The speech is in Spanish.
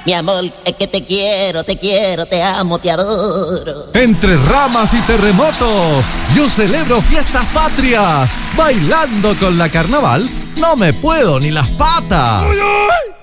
Mi amor, es que te quiero, te amo, te adoro. Entre ramas y terremotos, yo celebro fiestas patrias. Bailando con la carnaval, no me puedo ni las patas. ¡Ay, ay!